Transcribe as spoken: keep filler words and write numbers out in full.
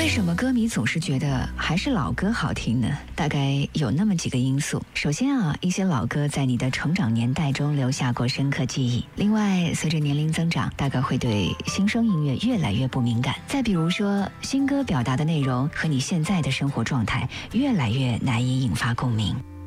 什么歌迷总是觉得还是老歌好听呢？大概有那么几个因素。首先啊，一些老歌在你的成长年代中留下过深刻记忆。另外，随着年龄增长，大概会对新生音乐越来越不敏感。再比如说，新歌表达的内容和你现在的生活状态越来越难以引发共鸣。